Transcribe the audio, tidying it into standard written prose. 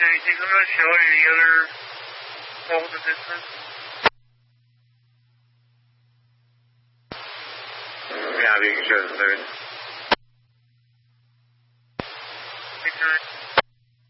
anything. I'm not showing any other hold of distance. Yeah, you can show the third.